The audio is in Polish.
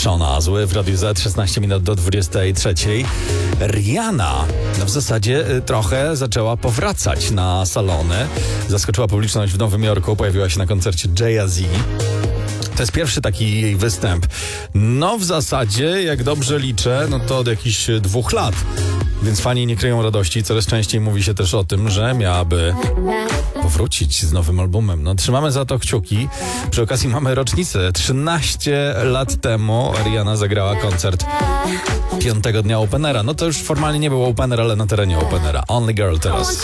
Shona Azły w Radiu Z, 16 minut do 23. Rihanna w zasadzie trochę zaczęła powracać na salony. Zaskoczyła publiczność w Nowym Jorku, pojawiła się na koncercie Jay-Z. To jest pierwszy taki jej występ. No w zasadzie, jak dobrze liczę, no to od jakichś 2 lat. Więc fani nie kryją radości. Coraz częściej mówi się też o tym, że miałaby powrócić z nowym albumem. No trzymamy za to kciuki. Przy okazji mamy rocznicę. 13 lat temu Rihanna zagrała koncert 5. dnia Openera. No to już formalnie nie był Opener, ale na terenie Openera. Only Girl teraz.